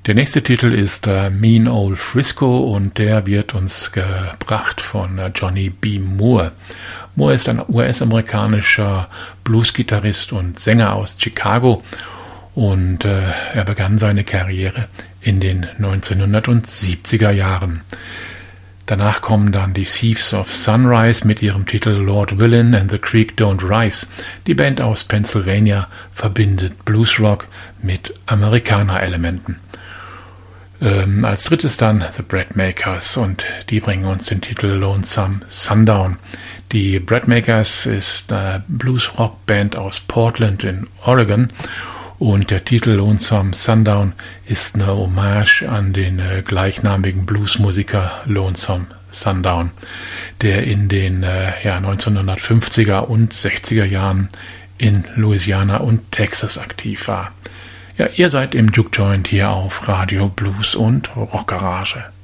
Der nächste Titel ist Mean Old Frisco und der wird uns gebracht von Johnny B. Moore. Moore ist ein US-amerikanischer Bluesgitarrist und Sänger aus Chicago und er begann seine Karriere in den 1970er Jahren. Danach kommen dann die Thieves of Sunrise mit ihrem Titel Lord Villain and the Creek Don't Rise. Die Band aus Pennsylvania verbindet Bluesrock mit Amerikaner-Elementen. Als drittes dann The Breadmakers und die bringen uns den Titel Lonesome Sundown. Die Breadmakers ist eine Blues-Rock-Band aus Portland in Oregon und der Titel Lonesome Sundown ist eine Hommage an den gleichnamigen Bluesmusiker Lonesome Sundown, der in den 1950er und 60er Jahren in Louisiana und Texas aktiv war. Ja, ihr seid im Juke Joint hier auf Radio Blues und Rockgarage.